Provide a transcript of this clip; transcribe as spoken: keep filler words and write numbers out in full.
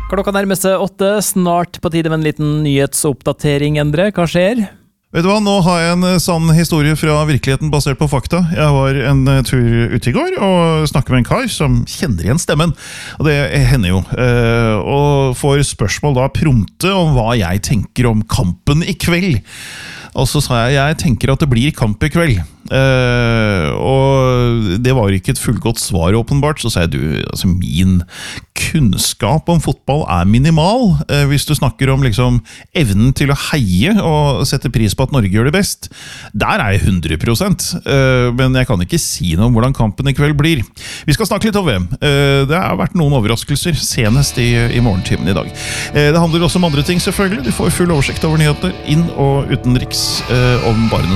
Klokka nærmer seg åtte, snart på tide med en liten nyhetsoppdatering, Endre. Hva skjer? Vet du hva, nå har jeg en sann historie fra virkeligheten basert på fakta. Jeg var en tur ute i går og snakket med en kar som kjenner igjen stemmen. Og det hender jo. Og får spørsmål da prompte om hva jeg tenker om kampen i kveld. Og så sa jeg, jeg tenker at det blir kamp i kveld. Uh, og det var ikke et fullgodt svar åpenbart. Så sa jeg, du, altså min kunnskap om fotball er minimal. Uh, hvis du snakker om liksom evnen til å heie og sette pris på at Norge gjør det best, der er jeg hundre prosent. Uh, men jeg kan ikke si noe om hvordan kampen i kveld blir. Vi skal snakke litt om V M. Uh, det har vært noen overraskelser, senest i, i morgentimen i dag. Uh, det handler også om andre ting selvfølgelig. Du får full oversikt over nyheter inn- og utenriks uh, om bare noen